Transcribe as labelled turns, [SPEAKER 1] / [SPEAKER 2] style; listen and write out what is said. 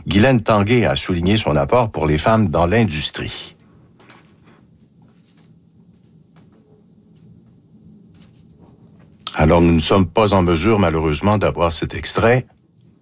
[SPEAKER 1] Guylaine Tanguay a souligné son apport pour les femmes dans l'industrie. Alors, nous ne sommes pas en mesure, malheureusement, d'avoir cet extrait.